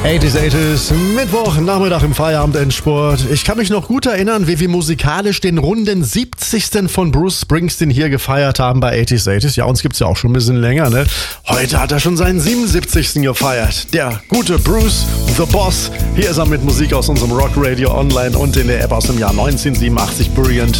80s, Mittwoch, Nachmittag im Feierabendendsport. Ich kann mich noch gut erinnern, wie wir musikalisch den runden 70. von Bruce Springsteen hier gefeiert haben bei 80s. Ja, uns gibt's ja auch schon ein bisschen länger, ne? Heute hat er schon seinen 77. gefeiert. Der gute Bruce, The Boss. Hier ist er mit Musik aus unserem Rock Radio Online und in der App aus dem Jahr 1987, Brilliant